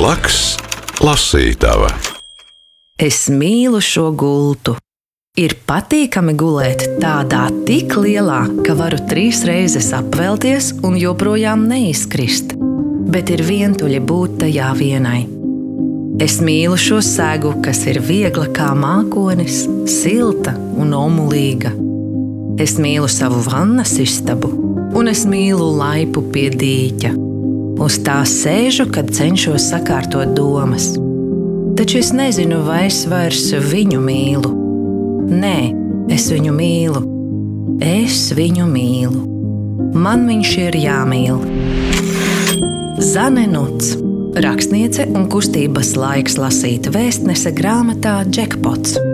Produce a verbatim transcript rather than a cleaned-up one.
Blakus lasītava. Es mīlu šo gultu. Ir patīkami gulēt tādā tik lielā, ka varu trīs reizes apvelties un joprojām neizkrist, bet ir vientuļi būt tajā vienai. Es mīlu šo segu, kas ir viegla kā mākonis, silta un omulīga. Es mīlu savu vannas istabu, un es mīlu laipu pie dīķa. Uz tā sēžu, kad cenšos sakārtot domas. Taču es nezinu, vai es vairs viņu mīlu. Nē, es viņu mīlu. Es viņu mīlu. Man viņš ir jāmīl. Zane Nuts, rakstniece un kustības Laiks lasīt vēstnese grāmatā Džekpots.